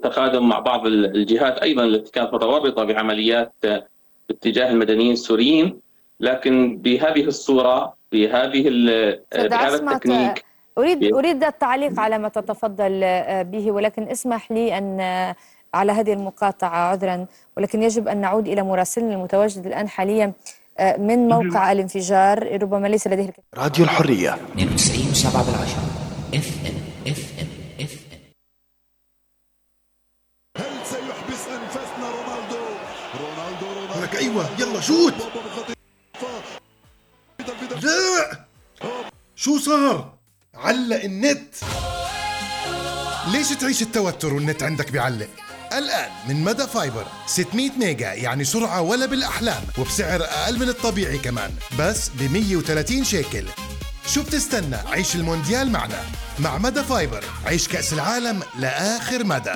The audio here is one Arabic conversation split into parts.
والتخادم مع بعض الجهات أيضا التي كانت متورطة بعمليات باتجاه المدنيين السوريين، لكن بهذه الصورة بهذا التكنيك. أريد التعليق على ما تتفضل به، ولكن اسمح لي أن على هذه المقاطعة عذرا، ولكن يجب أن نعود إلى مراسلنا المتواجد الآن حاليا من موقع الانفجار، ربما ليس لديه راديو الحرية 92.7 FM. هل سيحبس أنفاسنا رونالدو لك أيوة يلا شوت. لا شو صار؟ علق النت. ليش تعيش التوتر والنت عندك بيعلق؟ الآن من مدى فايبر 600 ميجا، يعني سرعة ولا بالأحلام، وبسعر أقل من الطبيعي كمان، بس ب 130 شيكل. شو بتستنى؟ عيش المونديال معنا. مع مدى فايبر عيش كأس العالم لآخر مدى.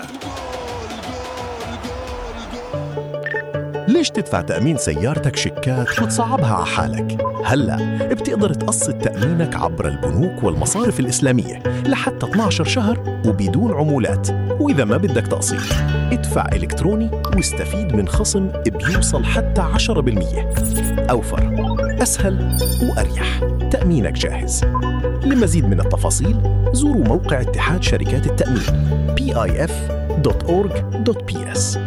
ليش تدفع تأمين سيارتك شيكات وتصعبها على حالك؟ هلأ بتقدر تقسط تأمينك عبر البنوك والمصارف الإسلامية لحتى 12 شهر وبدون عمولات. وإذا ما بدك تقسيط ادفع إلكتروني واستفيد من خصم بيوصل حتى 10%. أوفر، أسهل وأريح. تأمينك جاهز. لمزيد من التفاصيل زوروا موقع اتحاد شركات التأمين pif.org.ps.